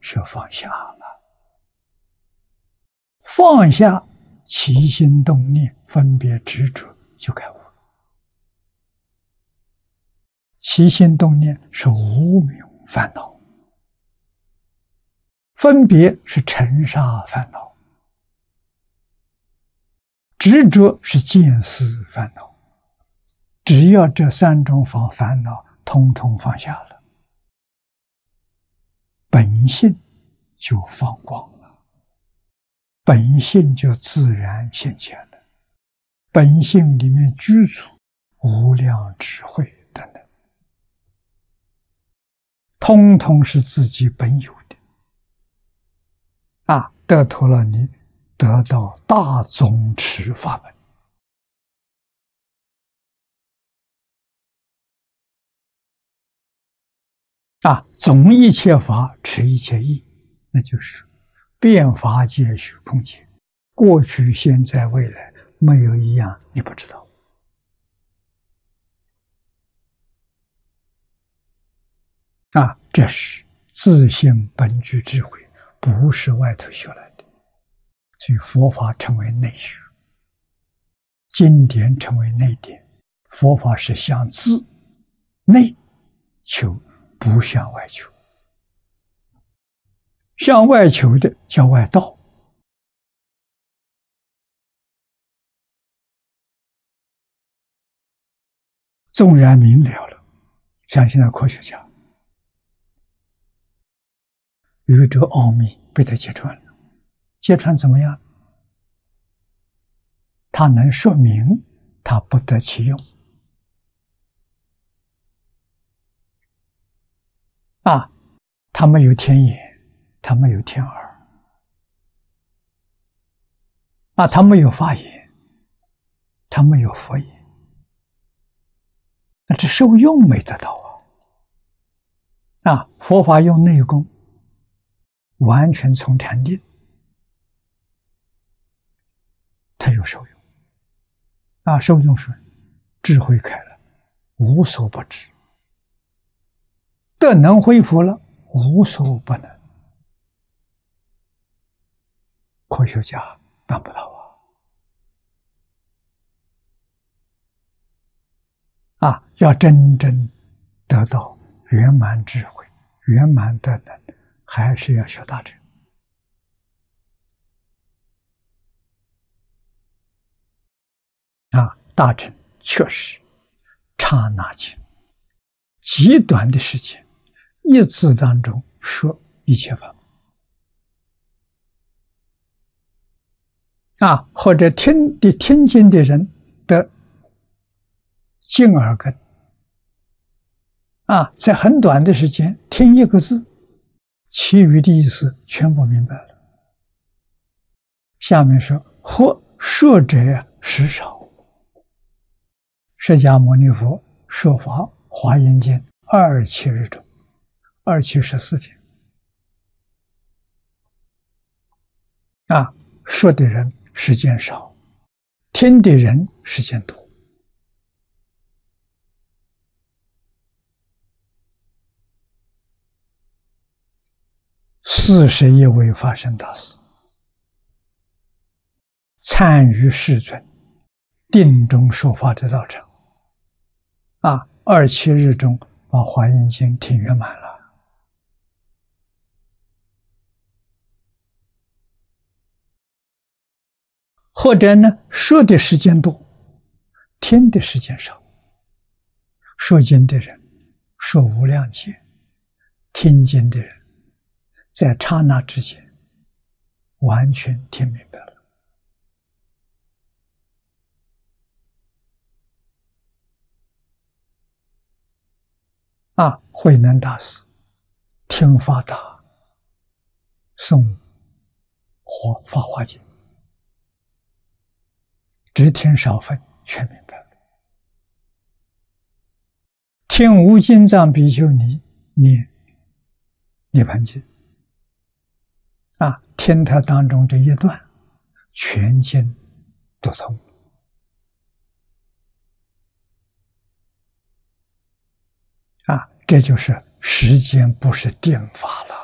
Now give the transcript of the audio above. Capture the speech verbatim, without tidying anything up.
是放下了，放下起心动念、分别执着，就开悟。起心动念是无明烦恼，分别是尘沙烦恼，执着是见思烦恼。只要这三种烦烦恼通通放下了，本性就放光了，本性就自然现前了，本性里面居住无量智慧等等，通通是自己本有的啊！得脱了你，得到大宗持法门。啊，总一切法，持一切义，那就是遍法界虚空界，过去、现在、未来，没有一样你不知道。啊，这是自性本具智慧，不是外头学来的。所以佛法称为内学，经典称为内典。佛法是向自内求，不向外求。向外求的叫外道。纵然明了了，像现在科学家，宇宙奥秘被他揭穿了，揭穿怎么样？他能说明，他不得其用。啊，他没有天眼，他没有天耳，啊，他没有法眼，他没有佛眼，那这受用没得到啊！啊，佛法用内功，完全从禅定，他有受用。啊，受用是智慧开了，无所不知。德能恢复了，无所不能。科学家办不到啊！啊，要真正得到圆满智慧、圆满德能，还是要学大乘。啊，大乘确实刹那间，极短的时间，一字当中说一切法门。啊，或者听的听经的人的进耳根，啊，在很短的时间听一个字，其余的意思全部明白了。下面说，或说者时少。释迦牟尼佛说法《华严经》二七日中，二七十四天，啊，说的人时间少，听的人时间多。四十一位法身大士参与世尊定中说法的道场，啊，二七日中把《华严经》听圆满了。或者呢，说的时间多，听的时间少。说经的人说无量劫，听经的人在刹那之间完全听明白了。啊，慧能大师听法大诵华法华经，只听少分全明白了。听无尽藏比丘尼念涅槃经，啊，听他当中这一段，全经读通。啊，这就是时间不是定法了。